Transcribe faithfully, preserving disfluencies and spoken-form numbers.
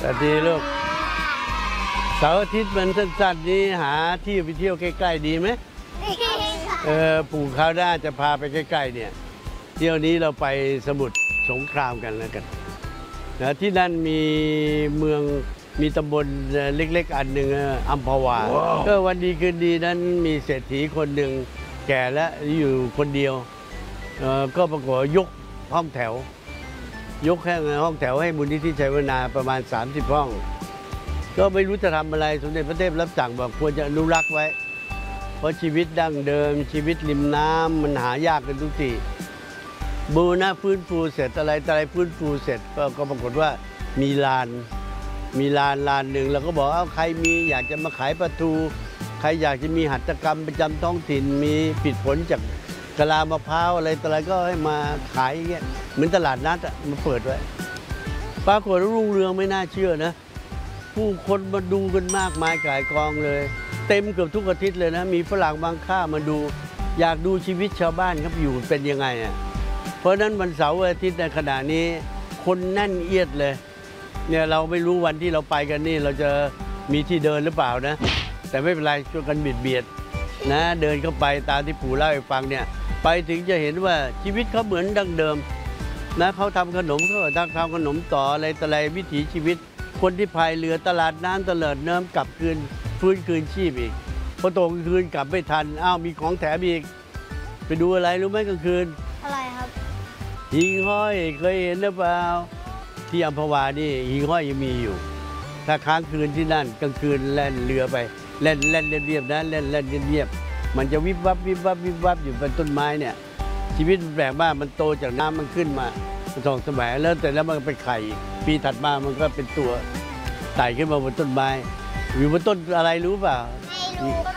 สวัสดีลูกเสาร์อาทิตย์มันสั้นๆนี้หาที่ไปเที่ยวใกล้ๆดีไหมเออปู่เขาวหน้าจะพาไปใกล้ๆเนี่ยเที่ยวนี้เราไปสมุทรสงครามกันแล้วกันนะที่นั่นมีเมืองมีตำบลเล็กๆอันหนึ่งอัมพวาก็วันดีคืนดีนั้นมีเศรษฐีคนหนึ่งแก่แล้วอยู่คนเดียวก็ปรากฏยกห้องแถวยกแค่ห้องแถวให้มูลนิธิชัยวนาประมาณสามสิบห้องก็ไม่รู้จะทำอะไรสมเด็จพระเทพรับสั่งบอกควรจะอนุรักษ์ไว้เพราะชีวิตดั้งเดิมชีวิตริมน้ำมันหายากกันทุกทีบูรณะฟื้นฟูเสร็จอะไรอะไรฟื้นฟูเสร็จก็ปรากฏว่ามีลานมีลานลานหนึ่งเราก็บอกเอาใครมีอยากจะมาขายปลาทูใครอยากจะมีหัตถกรรมประจำท้องถิ่นมีผิดผลจากกะลามะพร้าวอะไรต่ออะไรก็ให้มาขายอย่างเงี้ยเหมือนตลาดนัดอะมาเปิดไว้ปรากฏว่ารุ่งเรืองไม่น่าเชื่อนะผู้คนมาดูกันมากมายก่ายกองเลยเต็มเกือบทุกอาทิตย์เลยนะมีฝรั่งบางค่ามาดูอยากดูชีวิตชาวบ้านครับอยู่เป็นยังไงอ่ะเพราะนั้นวันเสาร์อาทิตย์ในขณะนี้คนแน่นเอียดเลยเนี่ยเราไม่รู้วันที่เราไปกันนี่เราจะมีที่เดินหรือเปล่านะแต่ไม่เป็นไรช่วยกันเบียดเบียดนะเดินเข้าไปตามที่ปู่เล่าให้ฟังเนี่ยไปถึงจะเห็นว่าชีวิตเขาเหมือนดั้งเดิมนะเขาทำขนมเขาทำทำขนมต่ออะไรต่ออะไรวิถีชีวิตคนที่พายเรือตลาดน้ำตลาดน้ำกลับคืนฟื้นคืนชีพอีกพอโตกลางคืนกลับไม่ทันอ้าวมีของแถมอีกไปดูอะไรรู้ไหมกลางคืนอะไรครับหิ่งห้อยเคยเห็นหรือเปล่าที่อัมพวานี่หิ่งห้อยยังมีอยู่ถ้าค้างคืนที่นั่นกลางคืนแล่นเรือไปเล่นเล่นเรียบๆนะเล่นเล่นเรียบๆมันจะวิบวับวิบวับวิบวับอยู่บนต้นไม้เนี่ยชีวิตมันแปลกมากมันโตจากน้ำมันขึ้นมาสองสมัยแล้วแต่แล้วมันเป็นไข่ปีถัดมามันก็เป็นตัวไต่ขึ้นมาบนต้นไม้อยู่บนต้นอะไรรู้เปล่าไม่รู้